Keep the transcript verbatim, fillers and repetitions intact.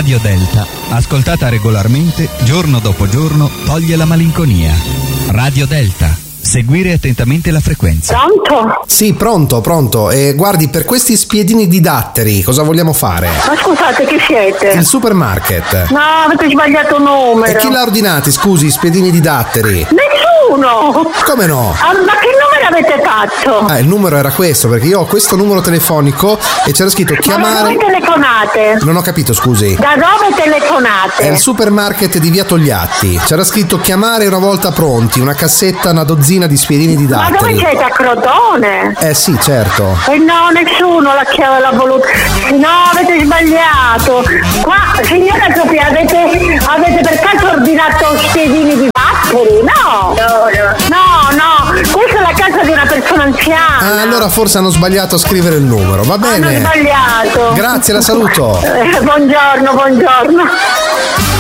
Radio Delta, ascoltata regolarmente, giorno dopo giorno, toglie la malinconia. Radio Delta. Seguire attentamente la frequenza. Pronto? Sì, pronto, pronto. E guardi, per questi spiedini di datteri, cosa vogliamo fare? Ma scusate, chi siete? Il supermarket. No, avete sbagliato numero. E chi l'ha ordinati, scusi, spiedini di datteri? Nessuno! Come no? Ah, ma che numero avete fatto? Ah, il numero era questo, perché io ho questo numero telefonico e c'era scritto Ma da chiamare... dove telefonate? Non ho capito, scusi. Da dove telefonate? È il supermarket di Via Togliatti. C'era scritto chiamare una volta pronti, una cassetta, una dozzina di spiedini di Ma datteri. dove siete? A Crotone? Eh sì, certo. E no, nessuno la chiave l'ha voluta. No, avete sbagliato. Qua, signora Sofia, avete, avete per caso ordinato spiedini di datteri? No! No, no. No, no, questa è la casa di una persona anziana. Ah, allora forse hanno sbagliato a scrivere il numero, va bene? Hanno sbagliato. Grazie, la saluto. Eh, buongiorno, buongiorno.